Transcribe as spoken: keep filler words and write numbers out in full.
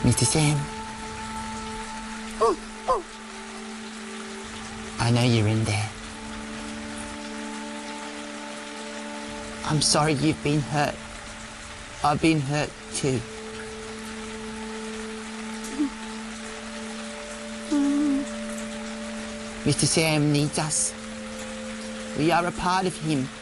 Mister Sam. I know you're in there. I'm sorry you've been hurt. I've been hurt too. Mister Sam needs us. We are a part of him.